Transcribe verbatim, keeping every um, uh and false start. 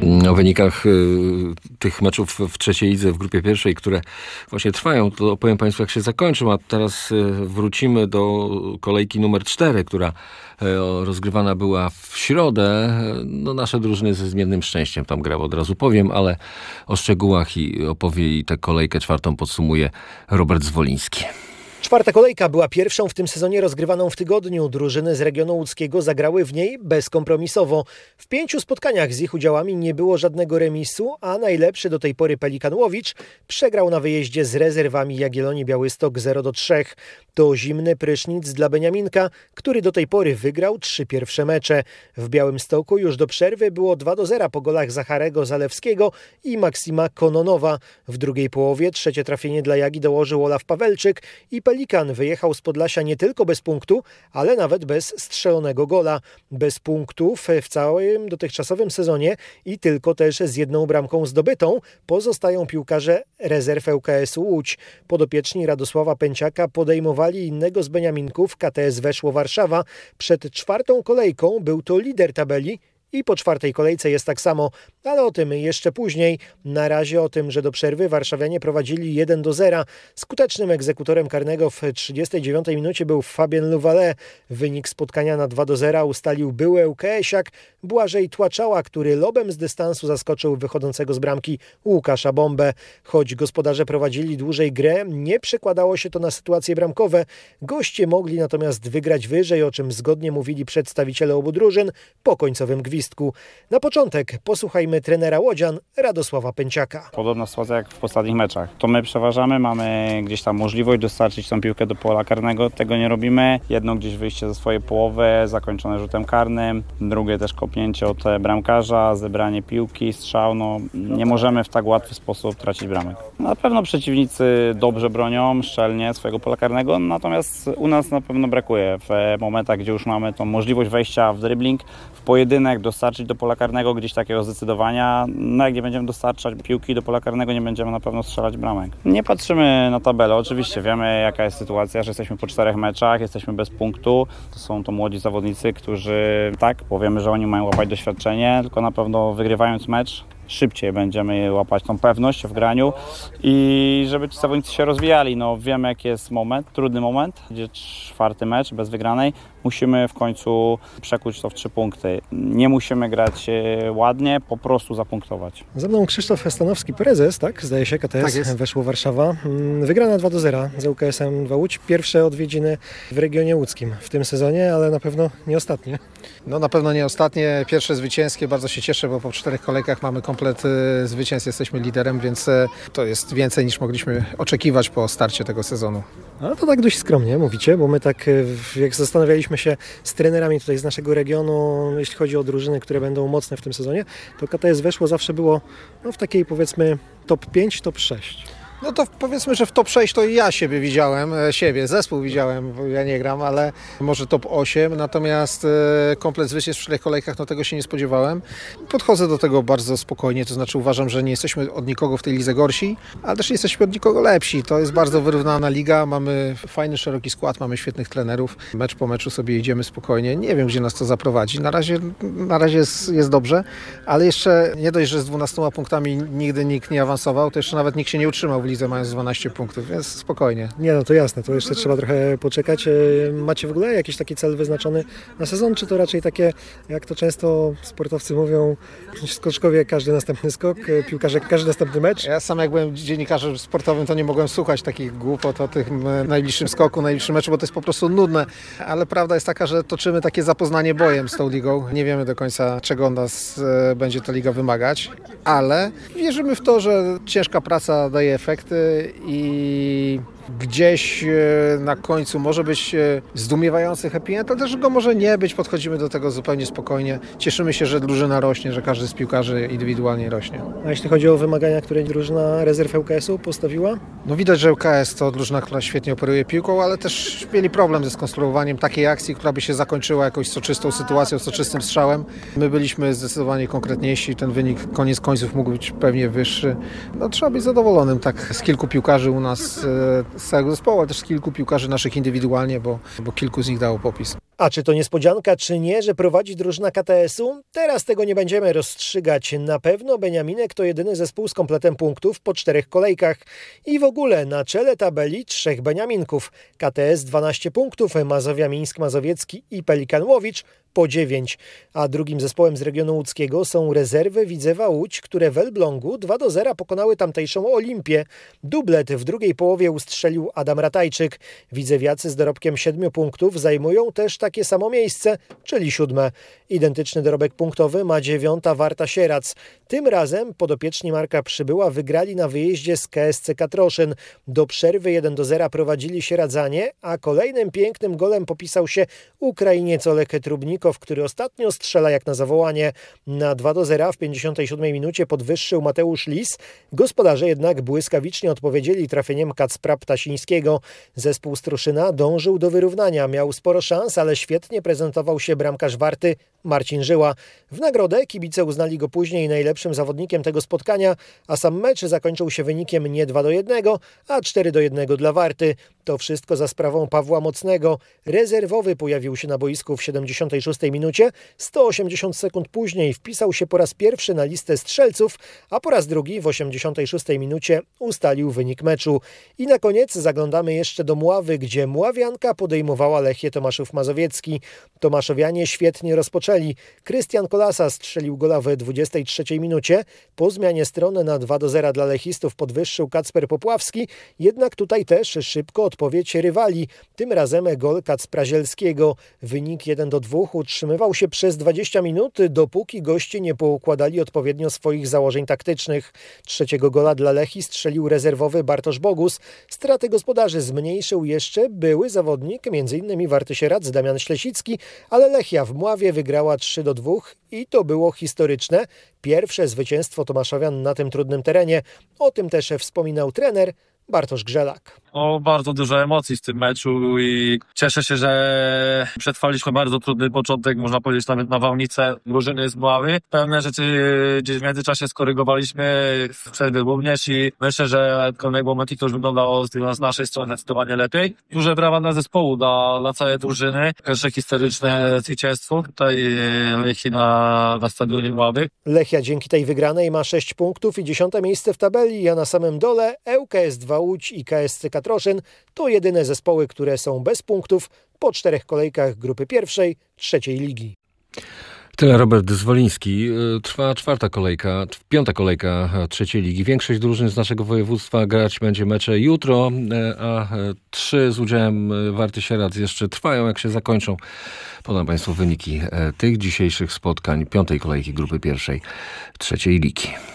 o wynikach tych meczów w trzeciej lidze, w grupie pierwszej, które właśnie trwają, to opowiem Państwu, jak się zakończą, a teraz wrócimy do kolejki numer cztery, która rozgrywana była w środę. No, nasze drużyny ze zmiennym szczęściem tam grały, od razu powiem, ale o szczegółach i opowie i tę kolejkę czwartą podsumuje Robert Zwoliński. Czwarta kolejka była pierwszą w tym sezonie rozgrywaną w tygodniu. Drużyny z regionu łódzkiego zagrały w niej bezkompromisowo. W pięciu spotkaniach z ich udziałami nie było żadnego remisu, a najlepszy do tej pory Pelikan Łowicz przegrał na wyjeździe z rezerwami Jagiellonii Białystok zero do trzech. To zimny prysznic dla Beniaminka, który do tej pory wygrał trzy pierwsze mecze. W Białymstoku już do przerwy było dwa do zera po golach Zacharego Zalewskiego i Maksima Kononowa. W drugiej połowie trzecie trafienie dla Jagi dołożył Olaf Pawelczyk i Pelikan wyjechał z Podlasia nie tylko bez punktu, ale nawet bez strzelonego gola. Bez punktów w całym dotychczasowym sezonie i tylko też z jedną bramką zdobytą pozostają piłkarze rezerw L K S Łódź. Podopieczni Radosława Pęciaka podejmowali innego z Beniaminków, K T S Weszło Warszawa. Przed czwartą kolejką był to lider tabeli i po czwartej kolejce jest tak samo, ale o tym jeszcze później. Na razie o tym, że do przerwy warszawianie prowadzili jeden do zera. Skutecznym egzekutorem karnego w trzydziestej dziewiątej minucie był Fabien Louvalet. Wynik spotkania na dwa do zera ustalił były ŁKS-iak Błażej Tłaczała, który lobem z dystansu zaskoczył wychodzącego z bramki Łukasza Bombę. Choć gospodarze prowadzili dłużej grę, nie przekładało się to na sytuacje bramkowe. Goście mogli natomiast wygrać wyżej, o czym zgodnie mówili przedstawiciele obu drużyn po końcowym gwizdku. Na początek posłuchajmy trenera łodzian Radosława Pęciaka. Podobna sytuacja jak w ostatnich meczach. To my przeważamy, mamy gdzieś tam możliwość dostarczyć tą piłkę do pola karnego, tego nie robimy. Jedno gdzieś wyjście ze swojej połowy, zakończone rzutem karnym, drugie też kopnięcie od bramkarza, zebranie piłki, strzał. No, nie możemy w tak łatwy sposób tracić bramek. Na pewno przeciwnicy dobrze bronią, szczelnie swojego pola karnego, natomiast u nas na pewno brakuje w momentach, gdzie już mamy tą możliwość wejścia w dribbling, w pojedynek, dostarczyć do pola karnego gdzieś takiego zdecydowania. No jak nie będziemy dostarczać piłki do pola karnego, nie będziemy na pewno strzelać bramek. Nie patrzymy na tabelę. Oczywiście wiemy, jaka jest sytuacja, że jesteśmy po czterech meczach, jesteśmy bez punktu. To są to młodzi zawodnicy, którzy tak, powiemy, że oni mają łapać doświadczenie, tylko na pewno wygrywając mecz szybciej będziemy łapać tą pewność w graniu i żeby ci zawodnicy się rozwijali. No wiemy, jaki jest moment, trudny moment, gdzie czwarty mecz bez wygranej. Musimy w końcu przekuć to w trzy punkty. Nie musimy grać ładnie, po prostu zapunktować. Za mną Krzysztof Stanowski, prezes, tak? Zdaje się, K T S tak Weszło Warszawa. Wygrana dwa do zera z ŁKS-em dwa Łódź. Pierwsze odwiedziny w regionie łódzkim w tym sezonie, ale na pewno nie ostatnie. No na pewno nie ostatnie. Pierwsze zwycięskie. Bardzo się cieszę, bo po czterech kolejkach mamy komplet zwycięstw. Jesteśmy liderem, więc to jest więcej niż mogliśmy oczekiwać po starcie tego sezonu. A to tak dość skromnie mówicie, bo my tak jak zastanawialiśmy się z trenerami tutaj z naszego regionu, jeśli chodzi o drużyny, które będą mocne w tym sezonie, to K T S Weszło zawsze było no, w takiej powiedzmy top pięć, top sześć. No to powiedzmy, że w top sześć to ja siebie widziałem, siebie, zespół widziałem, bo ja nie gram, ale może top osiem, natomiast komplet zwycięstw w czterech kolejkach, no tego się nie spodziewałem. Podchodzę do tego bardzo spokojnie, to znaczy uważam, że nie jesteśmy od nikogo w tej lidze gorsi, ale też nie jesteśmy od nikogo lepsi. To jest bardzo wyrównana liga, mamy fajny, szeroki skład, mamy świetnych trenerów. Mecz po meczu sobie idziemy spokojnie, nie wiem, gdzie nas to zaprowadzi. Na razie, na razie jest, jest dobrze, ale jeszcze nie dość, że z dwunastoma punktami nigdy nikt nie awansował, to jeszcze nawet nikt się nie utrzymał w lidze, mając dwanaście punktów, więc spokojnie. Nie, no to jasne, to jeszcze trzeba trochę poczekać. Macie w ogóle jakiś taki cel wyznaczony na sezon, czy to raczej takie, jak to często sportowcy mówią, skoczkowie każdy następny skok, piłkarze każdy następny mecz? Ja sam jak byłem dziennikarzem sportowym, to nie mogłem słuchać takich głupot o tym najbliższym skoku, najbliższym meczu, bo to jest po prostu nudne, ale prawda jest taka, że toczymy takie zapoznanie bojem z tą ligą. Nie wiemy do końca, czego od nas będzie ta liga wymagać, ale wierzymy w to, że ciężka praca daje efekty i gdzieś na końcu może być zdumiewający happy end, ale też go może nie być. Podchodzimy do tego zupełnie spokojnie. Cieszymy się, że drużyna rośnie, że każdy z piłkarzy indywidualnie rośnie. A jeśli chodzi o wymagania, które drużyna rezerw ŁKS-u postawiła? No widać, że ŁKS to drużyna, która świetnie operuje piłką, ale też mieli problem ze skonstruowaniem takiej akcji, która by się zakończyła jakąś soczystą sytuacją, soczystym strzałem. My byliśmy zdecydowanie konkretniejsi. Ten wynik koniec końców mógł być pewnie wyższy. No trzeba być zadowolonym tak z kilku piłkarzy u nas z całego zespołu, ale też z kilku piłkarzy naszych indywidualnie, bo, bo kilku z nich dało popis. A czy to niespodzianka, czy nie, że prowadzi drużyna K T S-u? Teraz tego nie będziemy rozstrzygać. Na pewno Beniaminek to jedyny zespół z kompletem punktów po czterech kolejkach. I w ogóle na czele tabeli trzech Beniaminków. K T S dwanaście punktów, Mazowia Mińsk Mazowiecki i Pelikan Łowicz po dziewięć. A drugim zespołem z regionu łódzkiego są rezerwy Widzewa Łódź, które w Elblągu dwa do zera pokonały tamtejszą Olimpię. Dublet w drugiej połowie ustrzelił Adam Ratajczyk. Widzewiacy z dorobkiem siedmiu punktów zajmują też takie samo miejsce, czyli siódme. Identyczny dorobek punktowy ma dziewiąta Warta Sierac. Tym razem podopieczni Marka Przybyła wygrali na wyjeździe z K S C Katroszyn. Do przerwy jeden do zera prowadzili Sieradzanie, a kolejnym pięknym golem popisał się Ukrainiec Olek Trubnikow, który ostatnio strzela jak na zawołanie. Na dwa do zera w pięćdziesiątej siódmej minucie podwyższył Mateusz Lis. Gospodarze jednak błyskawicznie odpowiedzieli trafieniem Kacpra Ptasińskiego. Zespół Struszyna dążył do wyrównania. Miał sporo szans, ale świetnie prezentował się bramkarz Warty Marcin Żyła. W nagrodę kibice uznali go później najlepszym zawodnikiem tego spotkania, a sam mecz zakończył się wynikiem nie dwa do jednego, a cztery do jednego dla Warty. To wszystko za sprawą Pawła Mocnego. Rezerwowy pojawił się na boisku w siedemdziesiątej szóstej minucie. sto osiemdziesiąt sekund później wpisał się po raz pierwszy na listę strzelców, a po raz drugi w osiemdziesiątej szóstej minucie ustalił wynik meczu. I na koniec zaglądamy jeszcze do Mławy, gdzie Mławianka podejmowała Lechię Tomaszów Mazowiecki. Tomaszowianie świetnie rozpoczęli. Krystian Kolasa strzelił gola w dwudziestej trzeciej minucie. Po zmianie strony na dwa do zera dla lechistów podwyższył Kacper Popławski, jednak tutaj też szybko odpowiedź rywali. Tym razem gol Kacpra Zielskiego. Wynik jeden do dwóch utrzymywał się przez dwadzieścia minut, dopóki goście nie poukładali odpowiednio swoich założeń taktycznych. Trzeciego gola dla Lechii strzelił rezerwowy Bartosz Bogus. Straty gospodarzy zmniejszył jeszcze były zawodnik, m.in. Warty Sierac Damian Ślesicki, ale Lechia w Mławie wygrała trzy do dwóch i to było historyczne. Pierwsze zwycięstwo Tomaszowian na tym trudnym terenie. O tym też wspominał trener Bartosz Grzelak. O, bardzo dużo emocji w tym meczu i cieszę się, że przetrwaliśmy bardzo trudny początek, można powiedzieć nawet nawałnicę drużyny z Mławy. Pewne rzeczy gdzieś w międzyczasie skorygowaliśmy w przerwie również i myślę, że kolejny moment to już wyglądało z naszej strony zdecydowanie lepiej. Duże brawa dla zespołu, dla, dla całej drużyny. Pierwsze historyczne zwycięstwo tutaj Lechii na, na stadionie Mławy. Lechia dzięki tej wygranej ma sześć punktów i dziesiąte miejsce w tabeli, a na samym dole ŁKS dwa Łódź i K S C Katroszyn to jedyne zespoły, które są bez punktów po czterech kolejkach grupy pierwszej, trzeciej ligi. Tyle Robert Zwoliński. Trwa czwarta kolejka, piąta kolejka trzeciej ligi. Większość drużyn z naszego województwa grać będzie mecze jutro, a trzy z udziałem Warty Sierac jeszcze trwają. Jak się zakończą, podam Państwu wyniki tych dzisiejszych spotkań piątej kolejki grupy pierwszej trzeciej ligi.